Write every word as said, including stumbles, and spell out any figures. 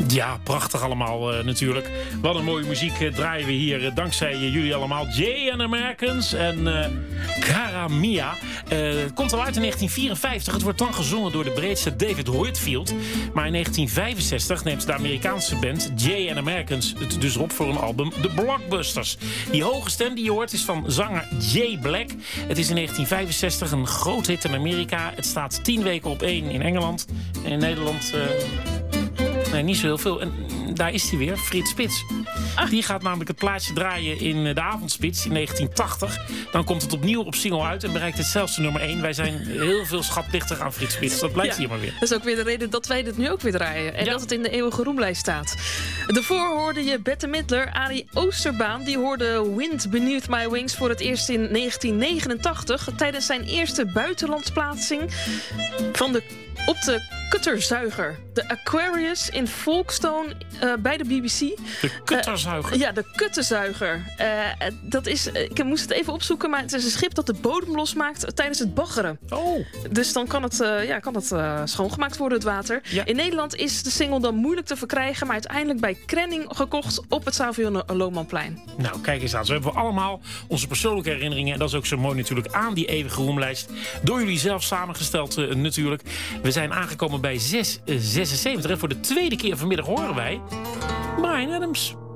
Ja, prachtig allemaal uh, natuurlijk. Wat een mooie muziek uh, draaien we hier uh, dankzij uh, jullie allemaal. Jay and Americans en uh, Cara Mia. Uh, het komt al uit in negentien vierenvijftig. Het wordt dan gezongen door de breedste David Hoytfield. Maar in negentien vijfenzestig neemt de Amerikaanse band Jay and Americans het dus op voor een album The Blockbusters. Die hoge stem die je hoort is van zanger Jay Black. Het is in negentien vijfenzestig een groot hit in Amerika. Het staat tien weken op één in Engeland. En in Nederland... Uh, Nee, niet zo heel veel. En daar is hij weer, Frits Spits. Ah. Die gaat namelijk het plaatje draaien in de avondspits in negentien tachtig. Dan komt het opnieuw op single uit en bereikt het zelfs de nummer één. Wij zijn heel veel schatplichtig aan Frits Spits. Dat blijkt ja, hier maar weer. Dat is ook weer de reden dat wij dit nu ook weer draaien. En ja. dat het in de eeuwige roemlijst staat. Daarvoor hoorde je Bette Midler, Arie Oosterbaan. Die hoorde Wind Beneath My Wings voor het eerst in negentien negenentachtig. Tijdens zijn eerste buitenlandsplaatsing van de... op de kutterzuiger. De Aquarius in Folkestone uh, bij de B B C. De kutterzuiger? Uh, ja, de kutterzuiger. Uh, dat is, ik moest het even opzoeken, maar het is een schip dat de bodem losmaakt tijdens het baggeren. Oh. Dus dan kan het, uh, ja, kan het uh, schoongemaakt worden, het water. Ja. In Nederland is de single dan moeilijk te verkrijgen, maar uiteindelijk bij Krenning gekocht op het Savio Loonmanplein. Nou, kijk eens aan. Zo hebben we allemaal onze persoonlijke herinneringen. En dat is ook zo mooi natuurlijk aan die eeuwige roemlijst. Door jullie zelf samengesteld uh, natuurlijk. We zijn aangekomen bij zes zesenzeventig. En voor de tweede keer vanmiddag horen wij Bryan Adams.